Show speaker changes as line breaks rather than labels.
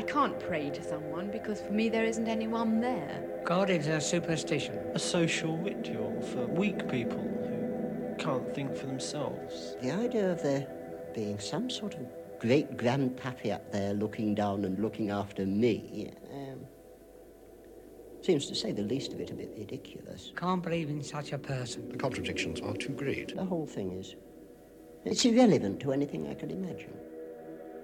I can't pray to someone because for me there isn't anyone there.
God is a superstition.
A social ritual for weak people who can't think for themselves.
The idea of there being some sort of great grandpappy up there looking down and looking after me seems, to say the least of it, a bit ridiculous.
Can't believe in such a person.
The contradictions are too great.
The whole thing is... It's irrelevant to anything I could imagine.